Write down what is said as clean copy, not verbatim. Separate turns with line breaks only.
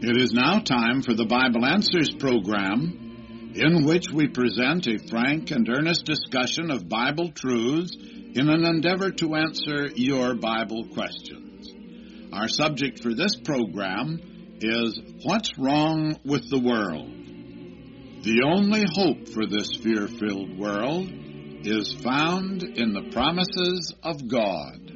It is now time for the Bible Answers program, in which we present a frank and earnest discussion of Bible truths in an endeavor to answer your Bible questions. Our subject for this program is What's Wrong with the World? The only hope for this fear-filled world is found in the promises of God.